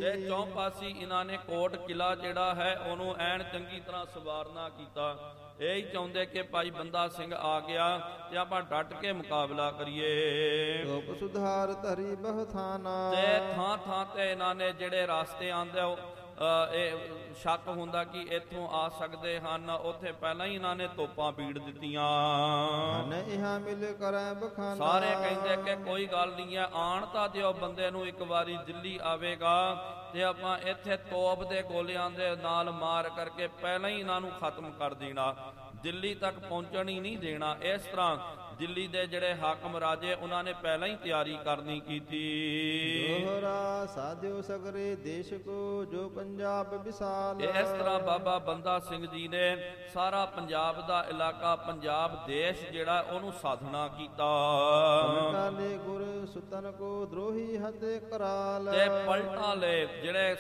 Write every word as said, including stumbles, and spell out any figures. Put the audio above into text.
ਤੇ ਚੌਪਾਸੀ ਇਹਨਾਂ ਨੇ ਕੋਟ ਕਿਲਾ ਜਿਹੜਾ ਹੈ ਉਹਨੂੰ ਐਨ ਚੰਗੀ ਤਰ੍ਹਾਂ ਸਵਾਰਨਾ ਕੀਤਾ। ਇਹ ਹੀ ਚਾਹੁੰਦੇ ਕਿ ਭਾਈ ਬੰਦਾ ਸਿੰਘ ਆ ਗਿਆ ਤੇ ਆਪਾਂ ਡਟ ਕੇ ਮੁਕਾਬਲਾ ਕਰੀਏ। ਲੋਕ ਸੁਧਾਰ ਧਰੀ ਬਹੁਥਾਨਾ ਤੇ ਥਾਂ ਥਾਂ ਤੇ ਇਹਨਾਂ ਨੇ ਜਿਹੜੇ ਰਾਸਤੇ ਆਉਂਦੇ ਇਹ ਸ਼ੱਕ ਹੁੰਦਾ ਕਿ ਇੱਥੋਂ ਆ ਸਕਦੇ ਹਨ, ਉੱਥੇ ਪਹਿਲਾਂ ਹੀ ਇਹਨਾਂ ਨੇ ਤੋਪਾਂ ਬੀੜ ਦਿੱਤੀਆਂ। ਮਿਲ ਕਰੈ ਬਖਾਨਾ ਸਾਰੇ ਕਹਿੰਦੇ ਕਿ ਕੋਈ ਗੱਲ ਨਹੀਂ ਹੈ, ਆਣ ਤਾਂ ਦਿਓ ਬੰਦੇ ਨੂੰ ਇੱਕ ਵਾਰੀ, ਦਿੱਲੀ ਆਵੇਗਾ ਤੇ ਆਪਾਂ ਇੱਥੇ ਤੋਪ ਦੇ ਗੋਲਿਆਂ ਦੇ ਨਾਲ ਮਾਰ ਕਰਕੇ ਪਹਿਲਾਂ ਹੀ ਇਹਨਾਂ ਨੂੰ ਖਤਮ ਕਰ ਦੇਣਾ, ਦਿੱਲੀ ਤੱਕ ਪਹੁੰਚਣ ਹੀ ਨਹੀਂ ਦੇਣਾ। ਇਸ ਤਰ੍ਹਾਂ ਦਿੱਲੀ ਦੇ ਜਿਹੜੇ ਹਾਕਮ ਰਾਜੇ ਉਹਨਾਂ ਨੇ ਪਹਿਲਾਂ ਹੀ ਤਿਆਰੀ ਕਰਨੀ ਕੀਤੀ। ਦੋਹਰਾ ਸਾਧਿਓ ਸਗਰੇ ਦੇਸ਼ ਕੋ ਜੋ ਪੰਜਾਬ ਵਿਸਾਲ। ਇਸ ਤਰ੍ਹਾਂ ਬਾਬਾ ਬੰਦਾ ਸਿੰਘ ਜੀ ਨੇ ਸਾਰਾ ਪੰਜਾਬ ਦਾ ਇਲਾਕਾ, ਪੰਜਾਬ ਦੇਸ਼ ਜਿਹੜਾ ਉਹਨੂੰ ਸਾਧਨਾ ਕੀਤਾ। ਗੁਰ ਸੁਤਨ ਕੋ ਦਰੋਹੀ ਹਤੇ ਕਰਾਲ ਤੇ ਪਲਟਾਂ ਲੈ ਜਿਹੜੇ